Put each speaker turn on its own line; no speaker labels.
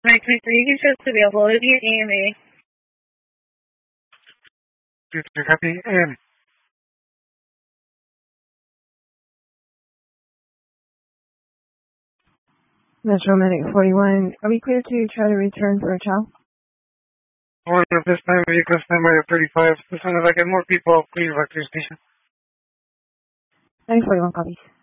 Mike, you can just to be a hold of your EMA.
Copy.
Metro Medic 41, are we clear to try to return for a chow?
Or if this time vehicle standby at 35. As soon as I get more people, I'll clear back to your station.
941 copies.